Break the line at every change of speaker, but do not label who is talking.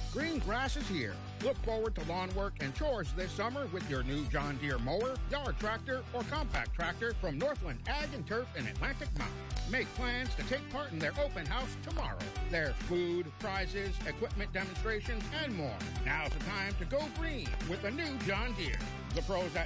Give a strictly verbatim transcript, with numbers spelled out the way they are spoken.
Green grass is here. Look forward to lawn work and chores this summer with your new John Deere mower, yard tractor, or compact tractor from Northland Ag and Turf in Atlantic Mountain. Make plans to take part in their open house tomorrow. There's food, prizes, equipment demonstrations, and more. Now's the time to go green with a new John Deere. The pros at